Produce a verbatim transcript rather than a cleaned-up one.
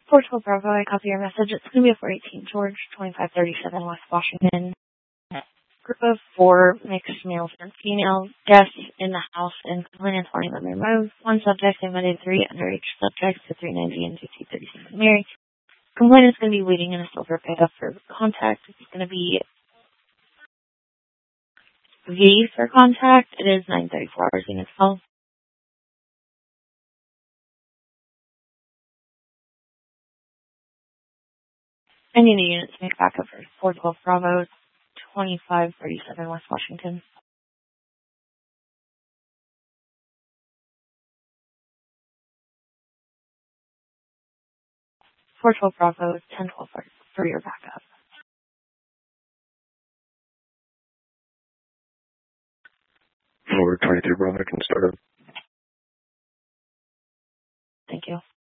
four twelve Bravo, I copy your message. It's going to be a four eighteen George, twenty-five thirty-seven West Washington. Group of four mixed males and females. Guests in the house and complainants wanting them removed. One subject invited three underage subjects to three ninety and two thirty-seven Mary. Complainant's going to be waiting in a silver pickup for contact. It's going to be V for contact. It is nine thirty-four hours in itself. I need a unit to make backup for four twelve Bravo, twenty-five thirty-seven West Washington. four twelve Bravo, ten twelve for your backup. Over twenty-three Bravo, I can start up. Thank you.